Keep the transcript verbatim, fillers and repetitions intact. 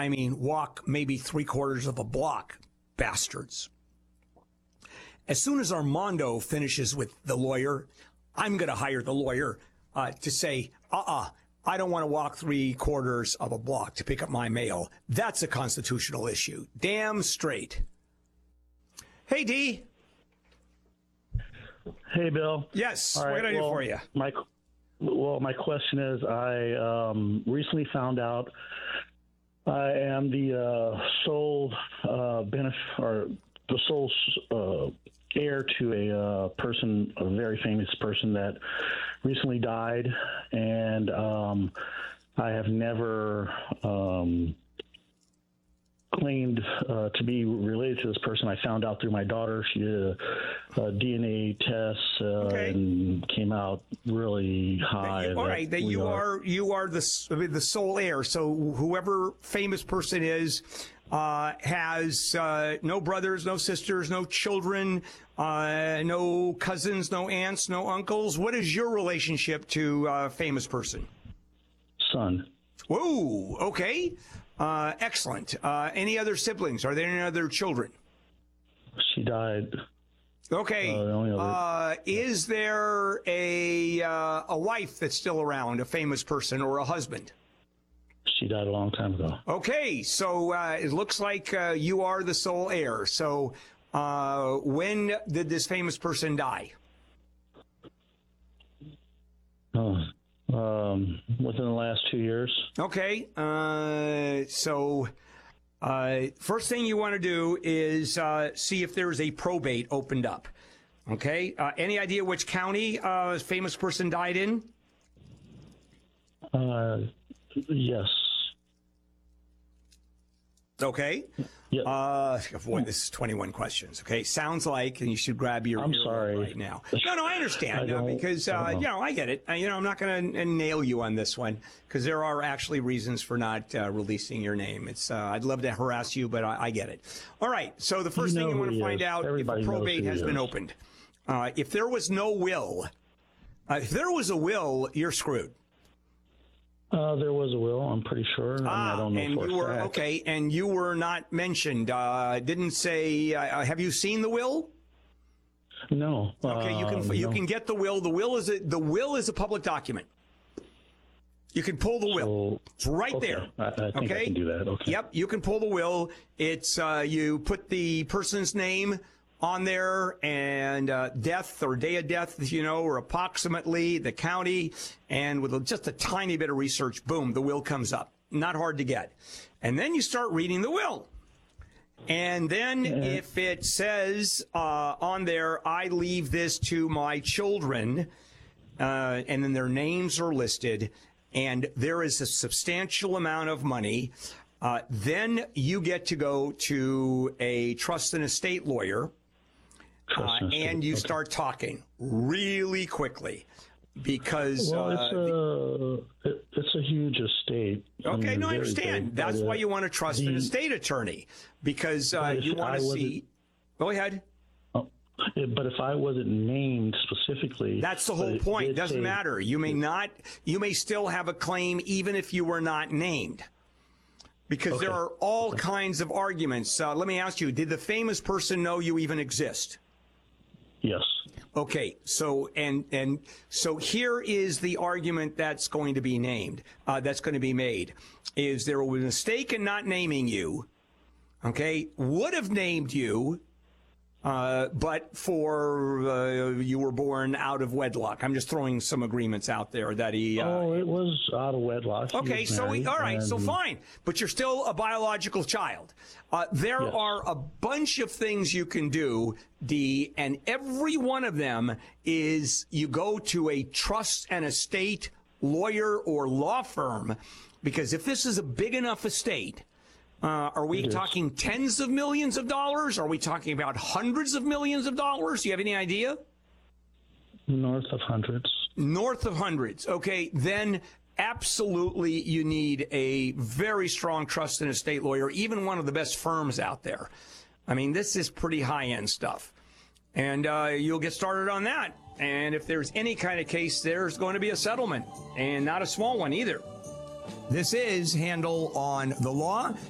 I mean walk maybe three quarters of a block, bastards. As soon as Armando finishes with the lawyer, I'm going to hire the lawyer uh, to say, uh-uh, I don't want to walk three quarters of a block to pick up my mail. That's a constitutional issue. Damn straight. Hey, D. Hey, Bill. Yes. All right, what can I well, do for you? My, well, my question is, I um, recently found out I am the uh, sole uh, benefit or the sole uh, heir to a uh, person, a very famous person that recently died, and um, I have never um, claimed uh, to be related to this person. I found out through my daughter. She did a, a D N A test uh, Okay. and came out really high. That you, all right, that you are. are you are the the sole heir. So whoever famous person is uh, has uh, no brothers, no sisters, no children, uh, no cousins, no aunts, no uncles. What is your relationship to uh, famous person? Son. Whoa. Okay. Uh, excellent. Uh, any other siblings? Are there any other children? She died. Okay. Uh, the only other- Uh, is there a uh, a wife that's still around, a famous person, or a husband? She died a long time ago. Okay, so uh, it looks like uh, you are the sole heir. So uh, when did this famous person die? Oh, um, within the last two years. Okay, uh, so uh, first thing you want to do is uh, see if there's a probate opened up. Okay, uh, any idea which county uh, this famous person died in? Uh, yes. Okay. Yeah. Uh, boy, this is twenty-one questions. Okay, sounds like, and you should grab your. I'm earlobe sorry. right now. No, no, I understand I uh, don't- because I uh, don't know. you know I get it. Uh, you know, I'm not going to nail you on this one because there are actually reasons for not uh, releasing your name. It's uh, I'd love to harass you, but I, I get it. All right. So the first You thing know you want who to he find is. out Everybody if a knows probate who has he been is. opened. Uh, if there was no will, uh, if there was a will, you're screwed. Uh, there was a will, I'm pretty sure. I, mean, Ah, I don't know and for you a were fact. okay, and you were not mentioned. Uh, didn't say. Uh, have you seen the will? No. Okay, you can uh, you no. can get the will. The will is a, the will is a public document. You can pull the will. So, It's right okay. there. I, I think okay. I can do that. Okay. Yep, you can pull the will. It's uh, you put the person's name on there and uh, death or day of death, you know, or approximately the county, and with just a tiny bit of research, boom, the will comes up. Not hard to get. And then you start reading the will. And then Yeah. if it says uh, on there, I leave this to my children, uh, and then their names are listed, and there is a substantial amount of money, uh, then you get to go to a trust and estate lawyer. Trust Uh, and estate. and you Okay. start talking really quickly because Well, uh, it's a it, it's a huge estate. okay, mean, no, I very understand. big, That's but, why uh, you want to trust an the- estate attorney because uh, But if you want I to wasn't- see. Go ahead. Oh, yeah, but if I wasn't named specifically, That's the but whole it point. did Doesn't say- matter. You may not. You may still have a claim even if you were not named. Because there Okay. are all kinds of arguments. Uh, let me ask you: did the famous person know you even exist? Yes. Okay, so and and so here is the argument that's going to be named, uh, that's going to be made, is there was a mistake in not naming you, okay, would have named you, uh, but for uh, you were born out of wedlock. I'm just throwing some agreements out there that he... Uh, Oh, it was out of wedlock. He Okay, was so we, married, all right, so and- fine, but you're still a biological child. Uh, there Yes. are a bunch of things you can do, Dee, and every one of them is you go to a trust and estate lawyer or law firm, because if this is a big enough estate, uh, are we It is. talking tens of millions of dollars? Are we talking about hundreds of millions of dollars? Do you have any idea? North of hundreds. North of hundreds. Okay, then absolutely you need a very strong trust and estate lawyer, even one of the best firms out there. I mean, this is pretty high-end stuff. And uh, you'll get started on that. And if there's any kind of case, there's going to be a settlement, and not a small one either. This is Handel on the Law.